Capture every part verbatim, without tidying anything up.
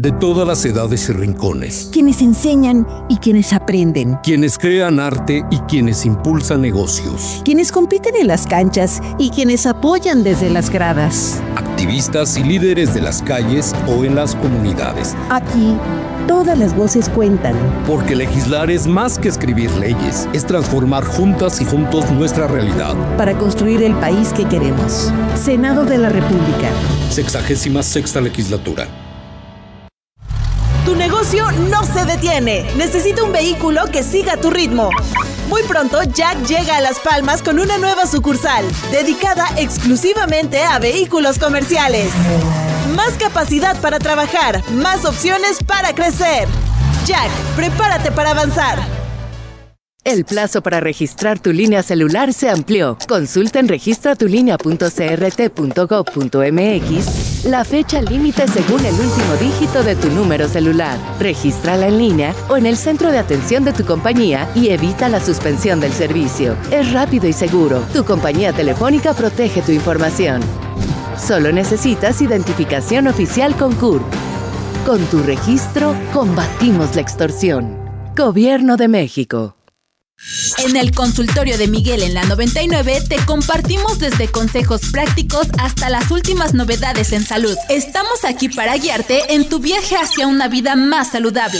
de todas las edades y rincones. Quienes enseñan y quienes aprenden. Quienes crean arte y quienes impulsan negocios. Quienes compiten en las canchas y quienes apoyan desde las gradas. Activistas y líderes de las calles o en las comunidades. Aquí, todas las voces cuentan. Porque legislar es más que escribir leyes, es transformar juntas y juntos nuestra realidad. Para construir el país que queremos. Senado de la República. Sexagésima sexta legislatura. Tu negocio no se detiene. Necesita un vehículo que siga tu ritmo. Muy pronto, Jack llega a Las Palmas con una nueva sucursal, dedicada exclusivamente a vehículos comerciales. Más capacidad para trabajar, más opciones para crecer. Jack, prepárate para avanzar. El plazo para registrar tu línea celular se amplió. Consulta en registra tu línea punto c r t punto gov punto m x la fecha límite según el último dígito de tu número celular. Regístrala en línea o en el centro de atención de tu compañía y evita la suspensión del servicio. Es rápido y seguro. Tu compañía telefónica protege tu información. Solo necesitas identificación oficial con C U R P. Con tu registro, combatimos la extorsión. Gobierno de México. En el consultorio de Miguel en la noventa y nueve te compartimos desde consejos prácticos hasta las últimas novedades en salud. Estamos aquí para guiarte en tu viaje hacia una vida más saludable.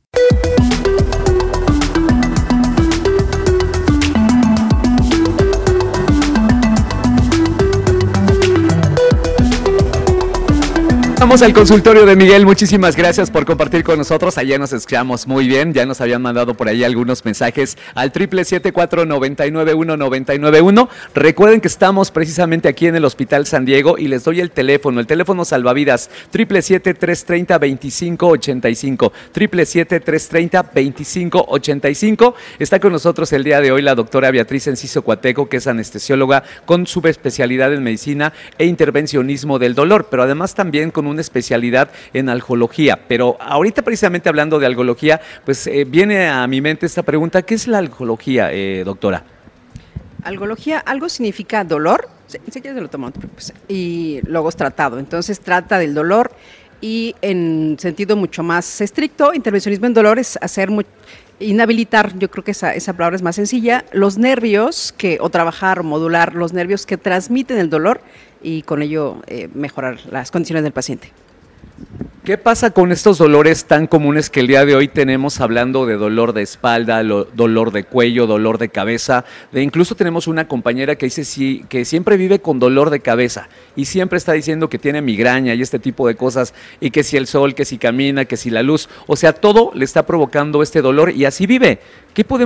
Vamos al consultorio de Miguel, muchísimas gracias por compartir con nosotros, allá nos escuchamos muy bien, ya nos habían mandado por ahí algunos mensajes al triple siete cuatro nueve nueve uno nueve nueve uno. Recuerden que estamos precisamente aquí en el Hospital San Diego y les doy el teléfono, el teléfono salvavidas, triple siete tres treinta veinticinco ochenta y cinco, triple siete tres treinta veinticinco ochenta y cinco. Está con nosotros el día de hoy la doctora Beatriz Enciso Cuateco, que es anestesióloga con subespecialidad en medicina e intervencionismo del dolor, pero además también con una especialidad en algología. Pero ahorita precisamente hablando de algología, pues eh, viene a mi mente esta pregunta, ¿qué es la algología, eh, doctora? Algología, algo significa dolor, si quieres lo tomo, pues, y luego es tratado, entonces trata del dolor y en sentido mucho más estricto, intervencionismo en dolor es hacer muy, inhabilitar, yo creo que esa, esa palabra es más sencilla, los nervios que, o trabajar o modular los nervios que transmiten el dolor y con ello eh, mejorar las condiciones del paciente. ¿Qué pasa con estos dolores tan comunes que el día de hoy tenemos hablando de dolor de espalda, lo, dolor de cuello, dolor de cabeza? De, incluso tenemos una compañera que dice sí, que siempre vive con dolor de cabeza y siempre está diciendo que tiene migraña y este tipo de cosas y que si el sol, que si camina, que si la luz, o sea, todo le está provocando este dolor y así vive. ¿Qué podemos